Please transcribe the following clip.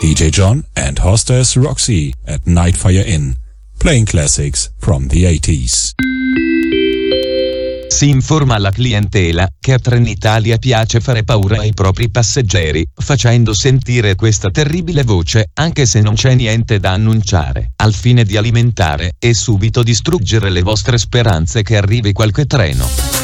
DJ John and hostess Roxy at Nightfire Inn, playing classics from the 80s. Si informa la clientela che a Trenitalia piace fare paura ai propri passeggeri, facendo sentire questa terribile voce, anche se non c'è niente da annunciare, al fine di alimentare e subito distruggere le vostre speranze che arrivi qualche treno.